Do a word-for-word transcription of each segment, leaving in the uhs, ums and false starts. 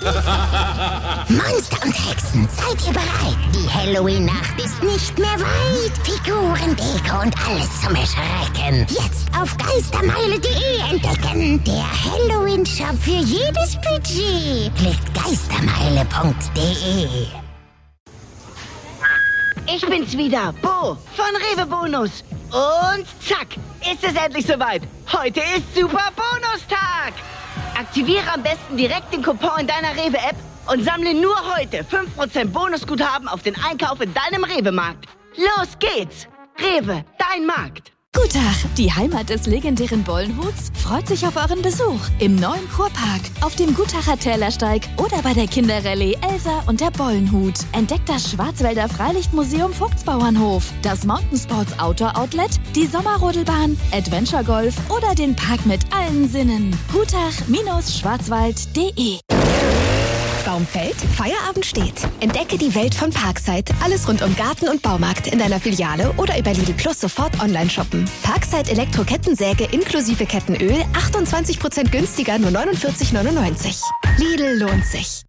Monster und Hexen, seid ihr bereit? Die Halloween-Nacht ist nicht mehr weit. Figuren, Deko und alles zum Erschrecken. Jetzt auf geistermeile punkt de entdecken. Der Halloween-Shop für jedes Budget. Klickt geistermeile punkt de. Ich bin's wieder, Bo von Rewe Bonus. Und zack, ist es endlich soweit. Heute ist Super Bonustag. Aktiviere am besten direkt den Coupon in deiner Rewe-App und sammle nur heute fünf Prozent Bonusguthaben auf den Einkauf in deinem Rewe-Markt. Los geht's! Rewe, dein Markt. Guten Tag, die Heimat des legendären Bollenhuts freut sich auf euren Besuch im neuen Kurpark, auf dem Gutacher Tälersteig oder bei der Kinderrallye Elsa und der Bollenhut. Entdeckt das Schwarzwälder Freilichtmuseum Vogtsbauernhof, das Mountain Sports Outdoor Outlet, die Sommerrodelbahn, Adventure Golf oder den Park mit allen Sinnen. gutach Schwarzwald punkt de. Baum fällt, Feierabend steht. Entdecke die Welt von Parkside. Alles rund um Garten und Baumarkt in deiner Filiale oder über Lidl Plus sofort online shoppen. Parkside Elektro-Kettensäge inklusive Kettenöl, achtundzwanzig Prozent günstiger, nur neunundvierzig neunundneunzig. Lidl lohnt sich.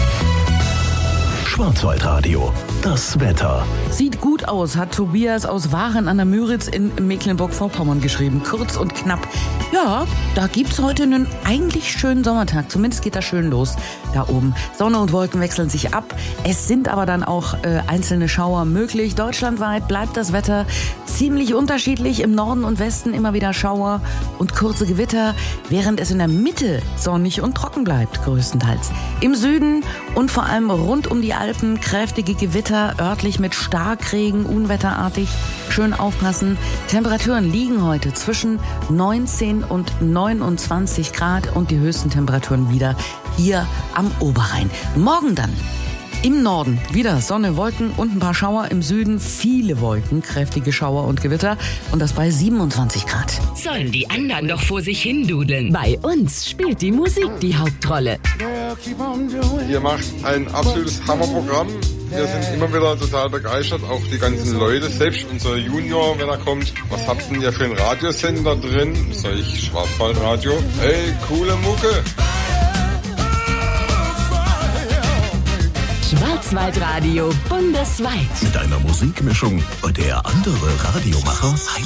Schwarzwaldradio, das Wetter. Sieht gut aus, hat Tobias aus Waren an der Müritz in Mecklenburg-Vorpommern geschrieben. Kurz und knapp. Ja, da gibt's heute einen eigentlich schönen Sommertag. Zumindest geht das schön los da oben. Sonne und Wolken wechseln sich ab. Es sind aber dann auch äh, einzelne Schauer möglich. Deutschlandweit bleibt das Wetter ziemlich unterschiedlich. Im Norden und Westen immer wieder Schauer und kurze Gewitter, während es in der Mitte sonnig und trocken bleibt, größtenteils. Im Süden und vor allem rund um die Alpen kräftige Gewitter, örtlich mit Starkregen, unwetterartig. Schön aufpassen. Temperaturen liegen heute zwischen neunzehn und neunundzwanzig Grad und die höchsten Temperaturen wieder hier am Oberrhein. Morgen dann im Norden wieder Sonne, Wolken und ein paar Schauer. Im Süden viele Wolken, kräftige Schauer und Gewitter und das bei siebenundzwanzig Grad. Sollen die anderen doch vor sich hindudeln? Bei uns spielt die Musik die Hauptrolle. Ihr macht ein absolutes Hammerprogramm. Wir sind immer wieder total begeistert, auch die ganzen Leute, selbst unser Junior, wenn er kommt. Was habt denn ihr für einen Radiosender drin? Sag ich, Schwarzwaldradio. Hey, coole Mucke. Schwarzwaldradio bundesweit. Mit einer Musikmischung, bei der andere Radiomacher